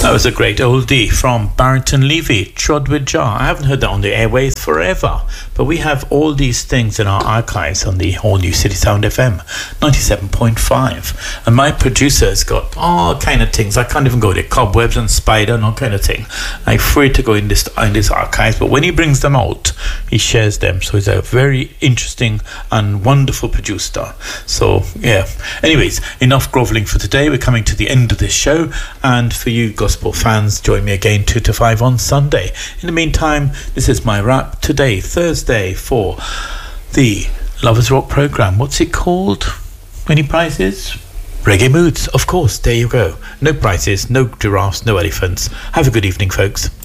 That was a great oldie from Barrington Levy, Trod with Jar. I haven't heard that on the airways forever, but we have all these things in our archives on the all new City Sound FM 97.5. And my producer's got all kind of things. I can't even go there, cobwebs and spider and all kind of thing. I'm afraid to go in this archives, but when he brings them out, he shares them. So he's a very interesting and wonderful producer. So yeah. Anyways, enough groveling for today. We're coming to the end of this show, and for you gospel fans, join me again 2 to 5 on Sunday. In the meantime, this is my wrap today, Thursday, for the Lovers Rock program. What's it called? Any prizes? Reggae Moods, of course. There you go. No prizes, no giraffes, no elephants. Have a good evening, folks.